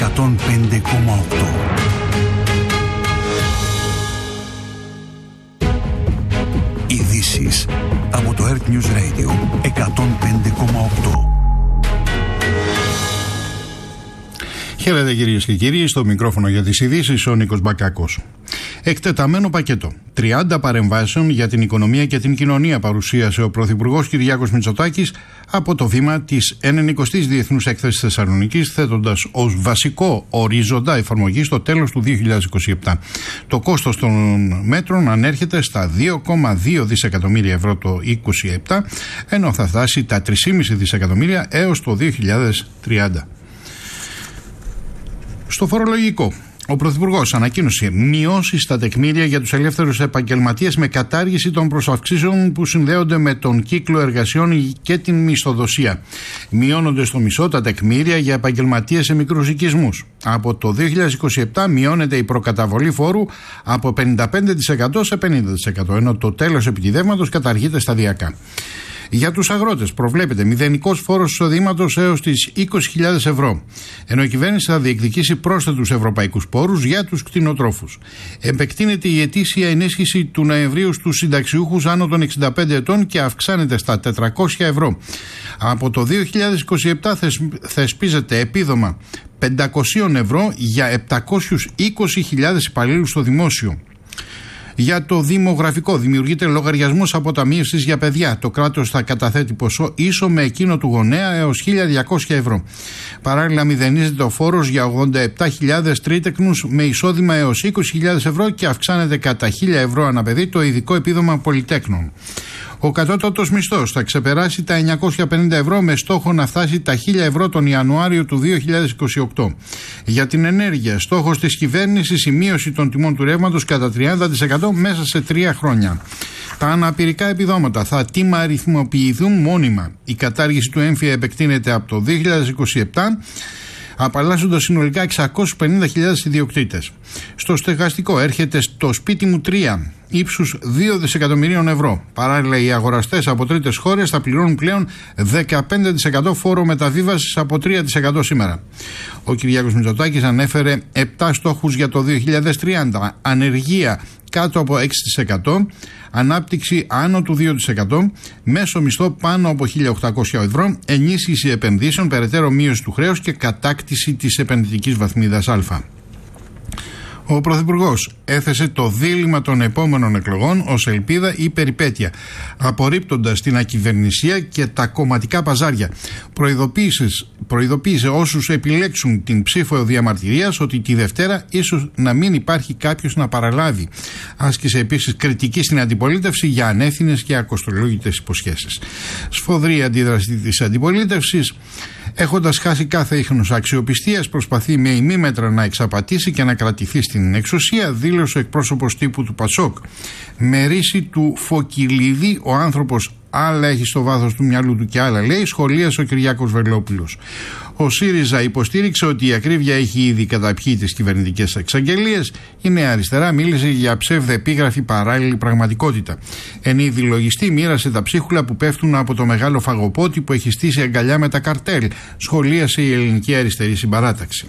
105,8. Ειδήσεις από το Earth News Radio 105,8. Χαίρετε κυρίες και κύριοι, στο μικρόφωνο για τις ειδήσεις ο Νίκος Μπακάκος. Εκτεταμένο πακέτο. 30 παρεμβάσεων για την οικονομία και την κοινωνία παρουσίασε ο Πρωθυπουργός Κυριάκος Μητσοτάκης από το βήμα της 90ης Διεθνούς Έκθεσης Θεσσαλονίκης, θέτοντας ως βασικό ορίζοντα εφαρμογή στο τέλος του 2027. Το κόστος των μέτρων ανέρχεται στα 2,2 δισεκατομμύρια ευρώ το 2027, ενώ θα φτάσει τα 3,5 δισεκατομμύρια έως το 2030. Στο φορολογικό, ο Πρωθυπουργός ανακοίνωσε μειώσεις στα τεκμήρια για τους ελεύθερους επαγγελματίες με κατάργηση των προσαυξήσεων που συνδέονται με τον κύκλο εργασιών και την μισθοδοσία. Μειώνονται στο μισό τα τεκμήρια για επαγγελματίες σε μικρούς οικισμούς. Από το 2027 μειώνεται η προκαταβολή φόρου από 55% σε 50%, ενώ το τέλος επιτιδεύματος καταργείται σταδιακά. Για τους αγρότες προβλέπεται μηδενικός φόρος εισοδήματος έως τις 20.000 ευρώ, ενώ η κυβέρνηση θα διεκδικήσει πρόσθετους ευρωπαϊκούς πόρους για τους κτηνοτρόφους. Επεκτείνεται η ετήσια ενίσχυση του Νοεμβρίου στους συνταξιούχους άνω των 65 ετών και αυξάνεται στα 400 ευρώ. Από το 2027 θεσπίζεται επίδομα 500 ευρώ για 720.000 υπαλλήλους στο δημόσιο. Για το δημογραφικό, δημιουργείται λογαριασμός αποταμίευσης για παιδιά. Το κράτος θα καταθέτει ποσό ίσο με εκείνο του γονέα έως 1.200 ευρώ. Παράλληλα, μηδενίζεται ο φόρος για 87.000 τρίτεκνους με εισόδημα έως 20.000 ευρώ και αυξάνεται κατά 1.000 ευρώ ανά παιδί το ειδικό επίδομα πολυτέκνων. Ο κατώτατος μισθός θα ξεπεράσει τα 950 ευρώ με στόχο να φτάσει τα 1.000 ευρώ τον Ιανουάριο του 2028. Για την ενέργεια, στόχος της κυβέρνησης η μείωση των τιμών του ρεύματος κατά 30% μέσα σε 3 χρόνια. Τα αναπηρικά επιδόματα θα τιμαριθμοποιηθούν μόνιμα. Η κατάργηση του έμφυα επεκτείνεται από το 2027. Απαλλάσσοντας συνολικά 650.000 ιδιοκτήτες. Στο στεγαστικό έρχεται στο σπίτι μου 3 ύψους 2 δισεκατομμυρίων ευρώ. Παράλληλα, οι αγοραστές από τρίτες χώρες θα πληρώνουν πλέον 15% φόρο μεταβίβασης από 3% σήμερα. Ο Κυριάκος Μητσοτάκης ανέφερε 7 στόχους για το 2030. Ανεργία κάτω από 6%, ανάπτυξη άνω του 2%, μέσο μισθό πάνω από 1.800 ευρώ, ενίσχυση επενδύσεων, περαιτέρω μείωση του χρέους και κατάκτηση της επενδυτικής βαθμίδας Α. Ο Πρωθυπουργός έθεσε το δίλημμα των επόμενων εκλογών ως ελπίδα ή περιπέτεια, απορρίπτοντας την ακυβερνησία και τα κομματικά παζάρια. Προειδοποίησε όσους επιλέξουν την ψήφο διαμαρτυρίας ότι τη Δευτέρα ίσως να μην υπάρχει κάποιος να παραλάβει. Άσκησε επίσης κριτική στην αντιπολίτευση για ανεύθυνες και ακοστολόγητες υποσχέσεις. Σφοδρή αντίδραση της αντιπολίτευσης. Έχοντας χάσει κάθε ίχνος αξιοπιστίας, προσπαθεί με ημίμετρα να εξαπατήσει και να κρατηθεί στην εξουσία, δήλωσε ο εκπρόσωπος τύπου του Πασόκ. Με ρίση του Φωκυλίδη, ο άνθρωπος άλλα έχει στο βάθος του μυαλού του και άλλα λέει, σχολίασε ο Κυριάκος Βελόπουλος. Ο ΣΥΡΙΖΑ υποστήριξε ότι η ακρίβεια έχει ήδη καταπιεί τις κυβερνητικές εξαγγελίες. Η Νέα Αριστερά μίλησε για ψευδεπίγραφη παράλληλη πραγματικότητα. Εν είδη λογιστή μοίρασε τα ψίχουλα που πέφτουν από το μεγάλο φαγοπότη που έχει στήσει αγκαλιά με τα καρτέλ, σχολίασε η Ελληνική Αριστερή Συμπαράταξη.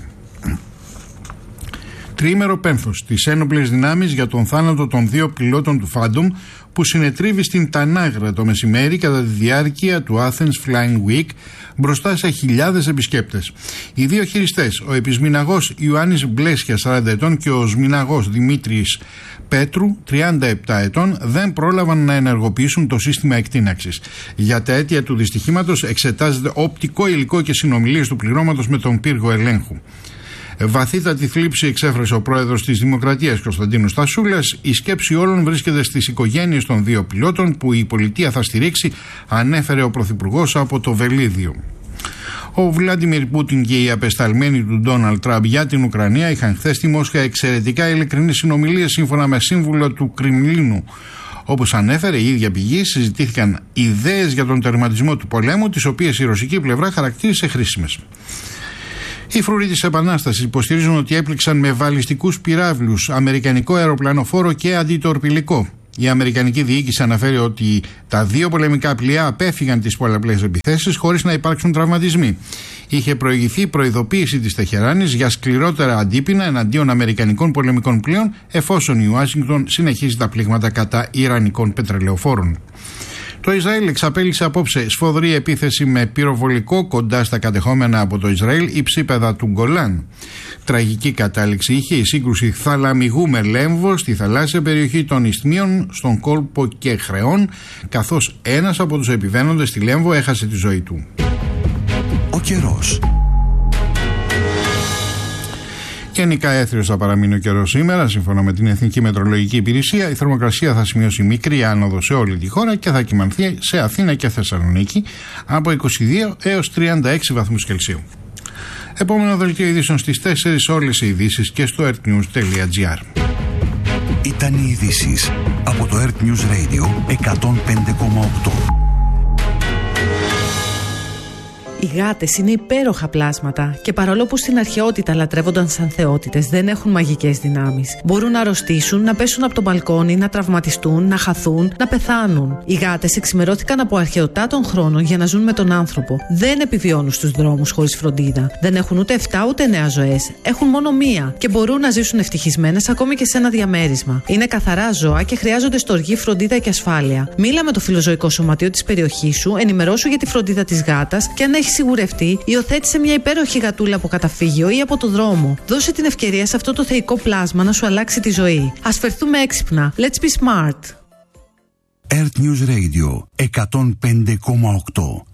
Τριήμερο πένθος στις ένοπλες δυνάμεις για τον θάνατο των 2 πιλότων του Phantom που συνετρίβει στην Τανάγρα το μεσημέρι κατά τη διάρκεια του Athens Flying Week μπροστά σε χιλιάδες επισκέπτες. Οι 2 χειριστές, ο επισμηναγός Ιωάννης Μπλέσια 40 ετών και ο σμηναγός Δημήτρης Πέτρου 37 ετών, δεν πρόλαβαν να ενεργοποιήσουν το σύστημα εκτείναξης. Για τα αίτια του δυστυχήματος εξετάζεται οπτικό υλικό και συνομιλίες του πληρώματος με τον πύργο ελέγχου. Βαθύτατη θλίψη εξέφρασε ο πρόεδρος της Δημοκρατίας Κωνσταντίνος Στασούλας. Η σκέψη όλων βρίσκεται στις οικογένειες των 2 πιλότων που η πολιτεία θα στηρίξει, ανέφερε ο Πρωθυπουργός από το Βελίδιο. Ο Βλάντιμιρ Πούτιν και οι απεσταλμένοι του Ντόναλντ Τραμπ για την Ουκρανία είχαν χθες στη Μόσχα εξαιρετικά ειλικρινείς συνομιλίες σύμφωνα με σύμβουλο του Κρεμλίνου. Όπως ανέφερε η ίδια πηγή, συζητήθηκαν ιδέες για τον τερματισμό του πολέμου, τις οποίες η ρωσική πλευρά χαρακτήρισε χρήσιμες. Οι φρουροί της Επανάστασης υποστηρίζουν ότι έπληξαν με βαλιστικούς πυράβλους αμερικανικό αεροπλανοφόρο και αντιτορπιλικό. Η αμερικανική διοίκηση αναφέρει ότι τα 2 πολεμικά πλοία απέφυγαν τις πολλαπλές επιθέσεις χωρίς να υπάρξουν τραυματισμοί. είχε προηγηθεί η προειδοποίηση της Τεχεράνης για σκληρότερα αντίπεινα εναντίον αμερικανικών πολεμικών πλοίων, εφόσον η Ουάσιγκτον συνεχίζει τα πλήγματα κατά ιρανικών πετρελαιοφόρων. Το Ισραήλ εξαπέλυσε απόψε σφοδρή επίθεση με πυροβολικό κοντά στα κατεχόμενα από το Ισραήλ υψίπεδα του Γκολάν. Τραγική κατάληξη είχε η σύγκρουση θαλαμιγού με λέμβο στη θαλάσσια περιοχή των Ισθμίων στον κόλπο Κεχρεών, καθώς ένας από τους επιβαίνοντες στη Λέμβο έχασε τη ζωή του. Ο καιρός. Γενικά έθριος θα παραμείνει ο καιρός σήμερα, σύμφωνα με την Εθνική Μετρολογική Υπηρεσία. Η θερμοκρασία θα σημειώσει μικρή άνοδο σε όλη τη χώρα και θα κυμανθεί σε Αθήνα και Θεσσαλονίκη από 22 έως 36 βαθμούς Κελσίου. Επόμενο δελτίο ειδήσεων στις 4 όλες οι ειδήσεις και στο earthnews.gr. Ήταν οι ειδήσεις από το Earth News Radio 105,8. Οι γάτες είναι υπέροχα πλάσματα και παρόλο που στην αρχαιότητα λατρεύονταν σαν θεότητες, δεν έχουν μαγικές δυνάμεις. Μπορούν να αρρωστήσουν, να πέσουν από το μπαλκόνι, να τραυματιστούν, να χαθούν, να πεθάνουν. Οι γάτες εξημερώθηκαν από αρχαιοτά των χρόνων για να ζουν με τον άνθρωπο. Δεν επιβιώνουν στους δρόμους χωρίς φροντίδα. Δεν έχουν ούτε 7 ούτε 9 ζωές. Έχουν μόνο μία και μπορούν να ζήσουν ευτυχισμένες ακόμη και σε ένα διαμέρισμα. Είναι καθαρά ζώα και χρειάζονται στοργή, φροντίδα και ασφάλεια. Μίλα με το φιλοζωικό σωματείο της περιοχής σου, ενημερώσου για τη φροντίδα της γάτας και αν έχει σιγουρευτεί, υιοθέτησε μια υπέροχη γατούλα από καταφύγιο ή από το δρόμο. Δώσε την ευκαιρία σε αυτό το θεϊκό πλάσμα να σου αλλάξει τη ζωή. Ας φερθούμε έξυπνα. Let's be smart. Earth News Radio 105,8.